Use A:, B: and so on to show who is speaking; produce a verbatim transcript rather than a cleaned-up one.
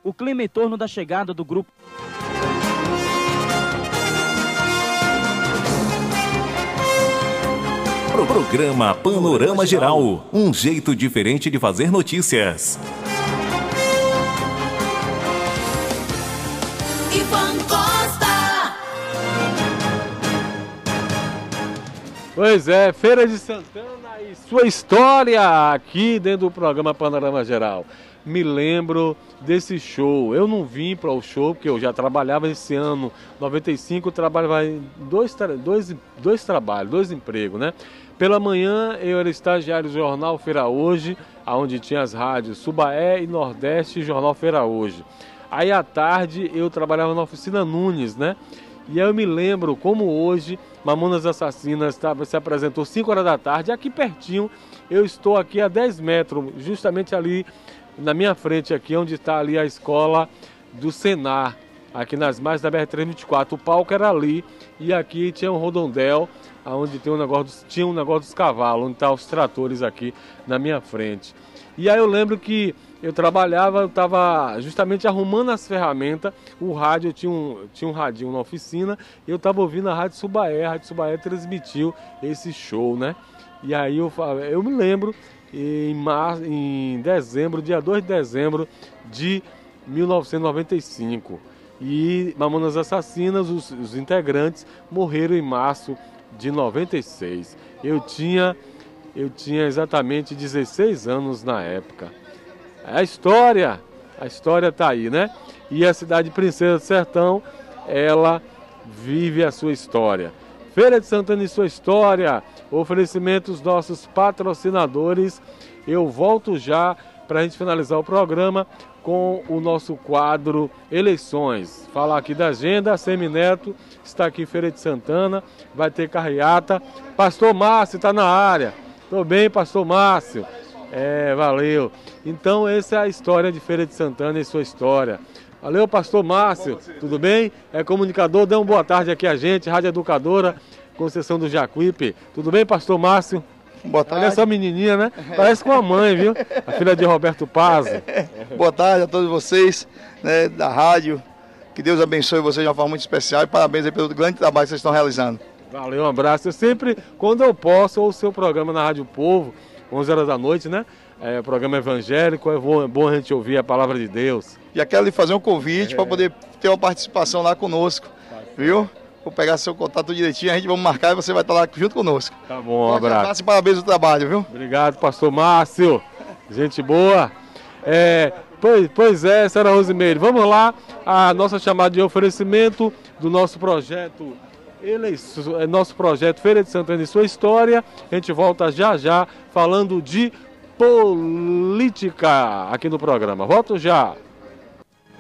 A: o clima em torno da chegada do grupo.
B: Programa Panorama Geral, um jeito diferente de fazer notícias.
C: Ivan Costa.
D: Pois é, Feira de Santana e sua história aqui dentro do programa Panorama Geral. Me lembro desse show. Eu não vim para o show porque eu já trabalhava esse ano, noventa e cinco, eu trabalhava em dois, dois, dois trabalhos, dois empregos, né? Pela manhã eu era estagiário do Jornal Feira Hoje, onde tinha as rádios Subaé e Nordeste e Jornal Feira Hoje. Aí à tarde eu trabalhava na oficina Nunes, né? E aí eu me lembro como hoje Mamonas Assassinas tava, se apresentou cinco horas da tarde, aqui pertinho. Eu estou aqui a dez metros, justamente ali na minha frente, aqui onde está ali a escola do Senar, aqui nas margens da B R trezentos e vinte e quatro. O palco era ali e aqui tinha um rodondel, onde tem um negócio dos, tinha um negócio dos cavalos, onde estão os tratores aqui na minha frente. E aí eu lembro que eu trabalhava, eu estava justamente arrumando as ferramentas, o rádio, eu tinha um, tinha um radinho na oficina, e eu estava ouvindo a Rádio Subaé, a Rádio Subaé transmitiu esse show, né? E aí eu, eu me lembro, em, mar, em dezembro, dia dois de dezembro de mil novecentos e noventa e cinco. E Mamonas Assassinas, os, os integrantes, morreram em março de noventa e seis. Eu tinha, eu tinha exatamente dezesseis anos na época. A história, a história tá aí, né? E a cidade Princesa do Sertão, ela vive a sua história. Feira de Santana e sua história, oferecimento dos nossos patrocinadores. Eu volto já para a gente finalizar o programa com o nosso quadro Eleições. Falar aqui da agenda, Semineto está aqui em Feira de Santana, vai ter carreata. Pastor Márcio está na área. Tô bem, Pastor Márcio. É, valeu. Então essa é a história de Feira de Santana e sua história. Valeu, Pastor Márcio. Tudo bem? É comunicador, dê uma boa tarde aqui a gente, Rádio Educadora, Conceição do Jacuípe. Tudo bem, Pastor Márcio?
E: Boa tarde.
D: Olha essa menininha, né? Parece com a mãe, viu? A filha de Roberto Paz.
E: Boa tarde a todos vocês, né, da rádio. Que Deus abençoe vocês de uma forma muito especial e parabéns aí pelo grande trabalho que vocês estão realizando.
D: Valeu, um abraço. Eu sempre, quando eu posso, ouço o seu programa na Rádio Povo, onze horas da noite, né? É, programa evangélico, é bom, é bom a gente ouvir a palavra de Deus.
E: E quero lhe fazer um convite é. para poder ter uma participação lá conosco, viu? Vou pegar seu contato direitinho, a gente vai marcar e você vai estar lá junto conosco.
D: Tá bom, um abraço.
E: abraço e parabéns pelo trabalho, viu?
D: Obrigado, Pastor Márcio. Gente boa. É, pois, pois é, senhora Rosimeire, vamos lá. A nossa chamada de oferecimento do nosso projeto Eleições, nosso projeto Feira de Santana e sua história. A gente volta já já falando de política aqui no programa. Volto já.